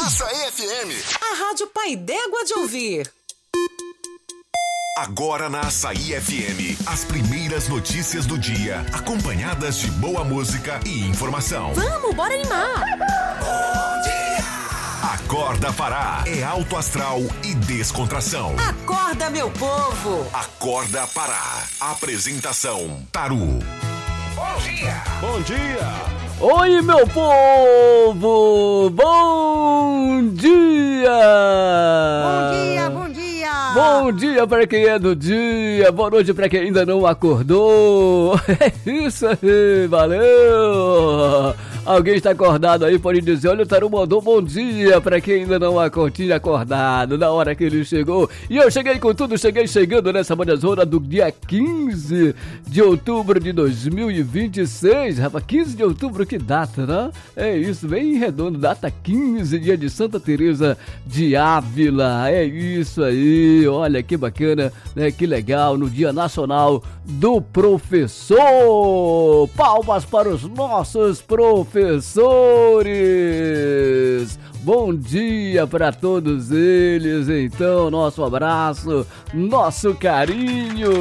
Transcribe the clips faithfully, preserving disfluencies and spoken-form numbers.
Açaí F M. A Rádio Pai d'Égua de ouvir. Agora na Açaí F M, as primeiras notícias do dia, acompanhadas de boa música e informação. Vamos, bora animar! Bom dia! Acorda Pará, é alto astral e descontração. Acorda, meu povo! Acorda Pará, apresentação Taru. Bom dia! Bom dia! Oi, meu povo! Bom dia! Bom dia, bom dia! Bom dia para quem é do dia, boa noite para quem ainda não acordou. É isso aí, valeu! Alguém está acordado aí, pode dizer, olha, o Taru mandou bom dia para quem ainda não tinha acordado na hora que ele chegou. E eu cheguei com tudo, cheguei chegando nessa manhãzona do dia quinze de outubro de dois mil e vinte e seis. Rapaz, quinze de outubro, que data, né? É isso, bem redondo, data quinze, dia de Santa Teresa de Ávila. É isso aí, olha que bacana, né? Que legal, no Dia Nacional do Professor. Palmas para os nossos professores. Professores, bom dia para todos eles, então, nosso abraço, nosso carinho.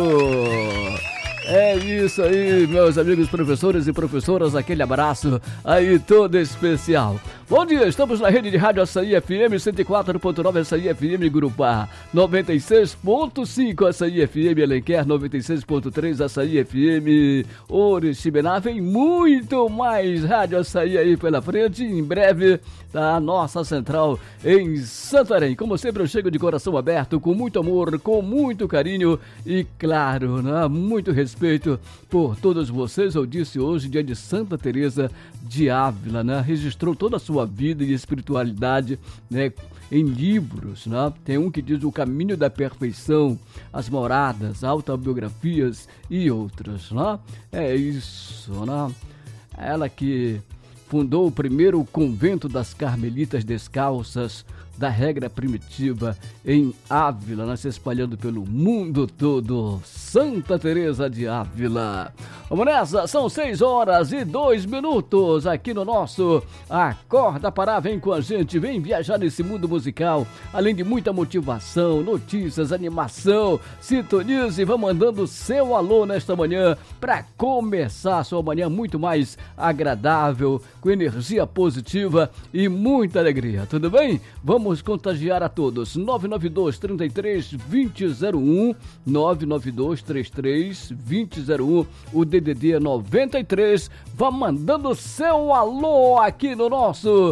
É isso aí, meus amigos professores e professoras, aquele abraço aí todo especial. Bom dia, estamos na rede de rádio Açaí F M, cento e quatro ponto nove Açaí F M Grupá, noventa e seis ponto cinco Açaí F M Alenquer, noventa e seis ponto três Açaí F M Oriximiná. Vem muito mais rádio Açaí aí pela frente, em breve a nossa central em Santarém. Como sempre, eu chego de coração aberto, com muito amor, com muito carinho e, claro, né, muito respeito por todos vocês. Eu disse hoje, dia de Santa Teresa de Ávila, né? Registrou toda a sua vida e espiritualidade, né, em livros, né? Tem um que diz O Caminho da Perfeição, As Moradas, Autobiografias e outros, né? É isso, né? Ela que fundou o primeiro convento das Carmelitas Descalças da Regra Primitiva em Ávila, né, se espalhando pelo mundo todo. Santa Teresa de Ávila. Vamos nessa, são seis horas e dois minutos aqui no nosso Acorda Pará. Vem com a gente, vem viajar nesse mundo musical, além de muita motivação, notícias, animação. Sintonize e vá mandando seu alô nesta manhã para começar a sua manhã muito mais agradável, com energia positiva e muita alegria, tudo bem? Vamos contagiar a todos. nove nove dois, três três, dois zero zero um, nove nove dois, três três, dois zero um, o D D D é noventa e três. Vá mandando seu alô aqui no nosso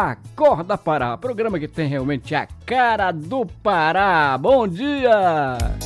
Acorda Pará, programa que tem realmente a cara do Pará. Bom dia!